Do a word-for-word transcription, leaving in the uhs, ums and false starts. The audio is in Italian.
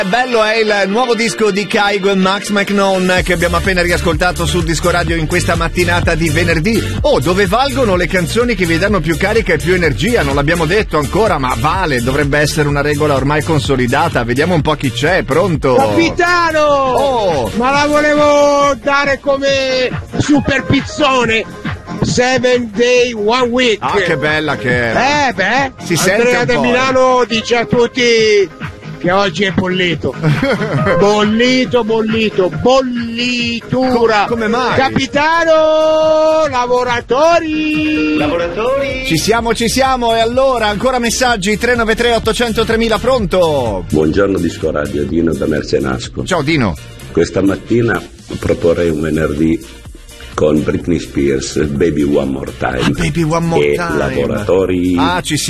Bello è il nuovo disco di Kygo e Max McKnone che abbiamo appena riascoltato sul Disco Radio in questa mattinata di venerdì. Oh, dove valgono le canzoni che vi danno più carica e più energia? Non l'abbiamo detto ancora, ma vale, dovrebbe essere una regola ormai consolidata. Vediamo un po' chi c'è, pronto? Capitano! Oh! Ma la volevo dare come super pizzone. Seven day, one week. Ah, che bella che era. Eh, beh, si sente Andrea un da po'. Milano dice a tutti che oggi è bollito. bollito, bollito, bollitura. Co- come mai? Capitano, lavoratori. Lavoratori. Ci siamo, ci siamo. E allora, ancora messaggi. Tre nove tre otto zero zero tremila, pronto? Buongiorno Disco Radio, Dino da Mercenasco. Ciao Dino. Questa mattina proporrei un venerdì con Britney Spears, Baby One More Time. Ah, Baby One More e Time. Lavoratori. Ah, ci siamo.